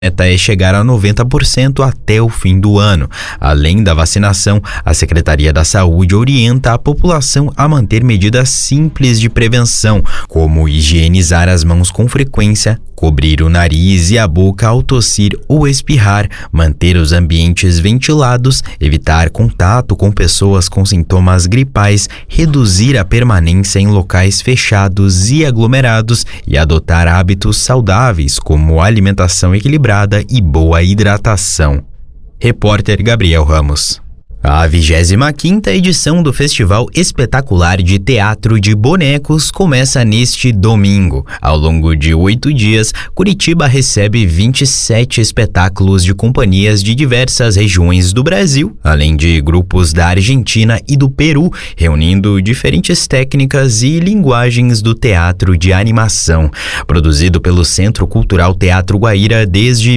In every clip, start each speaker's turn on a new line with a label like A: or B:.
A: meta é chegar a 90% até o fim do ano. Além da vacinação, a Secretaria da Saúde orienta a população a manter medidas simples de prevenção, como higienizar as mãos com frequência, cobrir o nariz e a boca ao tossir ou espirrar, manter os ambientes ventilados, evitar contato com pessoas com sintomas gripais, reduzir a permanência em locais fechados e aglomerados e adotar hábitos saudáveis como alimentação equilibrada e boa hidratação. Repórter Gabriel Ramos. A 25ª edição do Festival Espetacular de Teatro de Bonecos começa neste domingo. Ao longo de 8 dias, Curitiba recebe 27 espetáculos de companhias de diversas regiões do Brasil, além de grupos da Argentina e do Peru, reunindo diferentes técnicas e linguagens do teatro de animação. Produzido pelo Centro Cultural Teatro Guaíra desde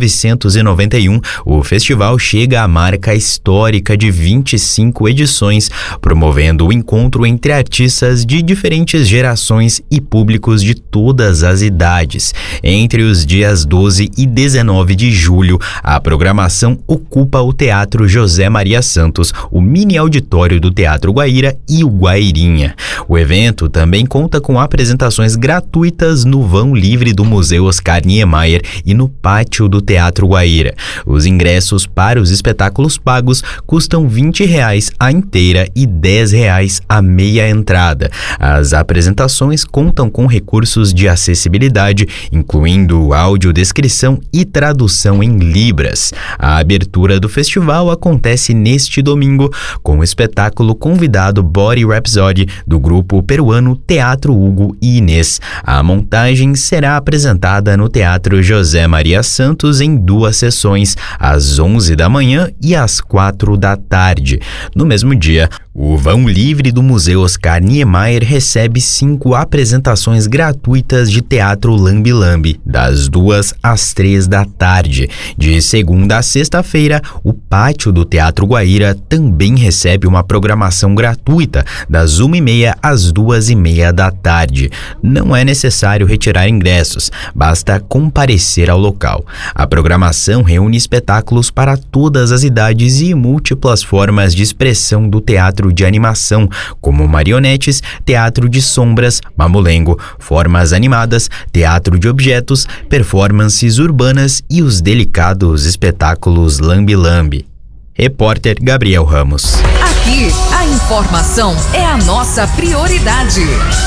A: 1991, o festival chega à marca histórica de 25 edições, promovendo o encontro entre artistas de diferentes gerações e públicos de todas as idades. Entre os dias 12 e 19 de julho, a programação ocupa o Teatro José Maria Santos, o mini auditório do Teatro Guaíra e o Guairinha. O evento também conta com apresentações gratuitas no vão livre do Museu Oscar Niemeyer e no pátio do Teatro Guaíra. Os ingressos para os espetáculos pagos custam R$20 a inteira e R$10 a meia entrada. As apresentações contam com recursos de acessibilidade, incluindo audiodescrição e tradução em libras. A abertura do festival acontece neste domingo com o espetáculo convidado Body Rhapsody do grupo peruano Teatro Hugo e Inês. A montagem será apresentada no Teatro José Maria Santos em 2 sessões, às 11 da manhã e às 4 da tarde. No mesmo dia, o vão livre do Museu Oscar Niemeyer recebe 5 apresentações gratuitas de teatro lambe-lambe, das 2 às 3 da tarde. De segunda a sexta-feira, o pátio do Teatro Guaíra também recebe uma programação gratuita, das 1h30 às 2h30 da tarde. Não é necessário retirar ingressos, basta comparecer ao local. A programação reúne espetáculos para todas as idades e múltiplas formas de expressão do teatro de animação, como marionetes, teatro de sombras, mamulengo, formas animadas, teatro de objetos, performances urbanas e os delicados espetáculos lambe-lambe. Repórter Gabriel Ramos.
B: Aqui, a informação é a nossa prioridade.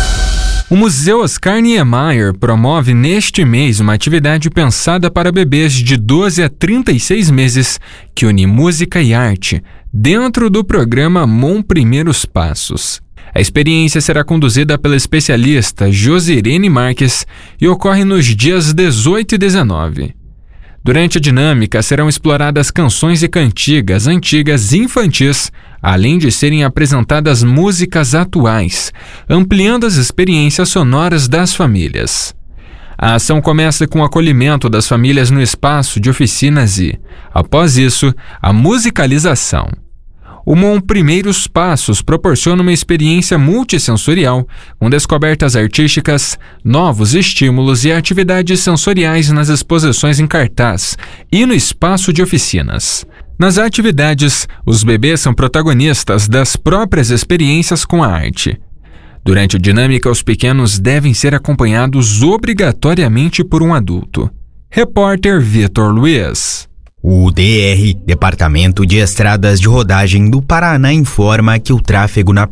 C: O Museu Oscar Niemeyer promove neste mês uma atividade pensada para bebês de 12 a 36 meses que une música e arte dentro do programa Mon Primeiros Passos. A experiência será conduzida pela especialista Josirene Marques e ocorre nos dias 18 e 19. Durante a dinâmica serão exploradas canções e cantigas antigas e infantis, além de serem apresentadas músicas atuais, ampliando as experiências sonoras das famílias. A ação começa com o acolhimento das famílias no espaço de oficinas e, após isso, a musicalização. O Mon Primeiros Passos proporciona uma experiência multissensorial, com descobertas artísticas, novos estímulos e atividades sensoriais nas exposições em cartaz e no espaço de oficinas. Nas atividades, os bebês são protagonistas das próprias experiências com a arte. Durante a dinâmica, os pequenos devem ser acompanhados obrigatoriamente por um adulto. Repórter Vitor Luiz.
A: O DR, Departamento de Estradas de Rodagem do Paraná, informa que o tráfego na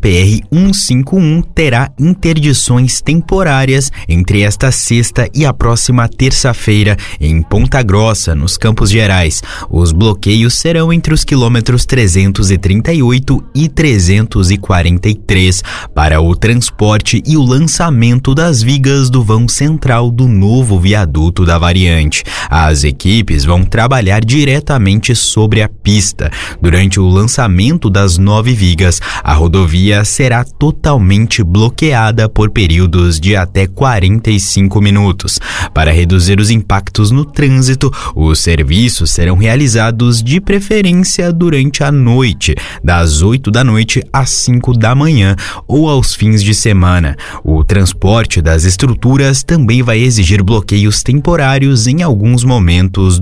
A: PR-151 terá interdições temporárias entre esta sexta e a próxima terça-feira em Ponta Grossa, nos Campos Gerais. Os bloqueios serão entre os quilômetros 338 e 343 para o transporte e o lançamento das vigas do vão central do novo viaduto da variante. As equipes vão trabalhar direto diretamente sobre a pista. Durante o lançamento das 9 vigas, a rodovia será totalmente bloqueada por períodos de até 45 minutos. Para reduzir os impactos no trânsito, os serviços serão realizados de preferência durante a noite, das 8 da noite às 5 da manhã ou aos fins de semana. O transporte das estruturas também vai exigir bloqueios temporários em alguns momentos